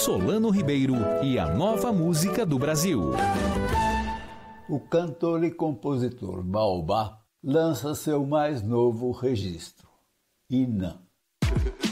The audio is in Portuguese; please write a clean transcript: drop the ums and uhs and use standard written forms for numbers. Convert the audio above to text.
Solano Ribeiro e a nova música do Brasil. O cantor e compositor Baobá lança seu mais novo registro, Inã.